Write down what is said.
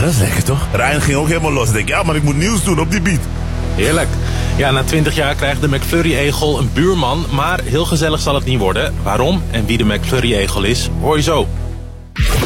dat is lekker toch? Ryan ging ook helemaal los. Ik denk, ja, maar ik moet nieuws doen op die beat. Heerlijk. Ja, na 20 jaar krijgt de McFlurry-egel een buurman, maar heel gezellig zal het niet worden. Waarom en wie de McFlurry-egel is, hoor je zo.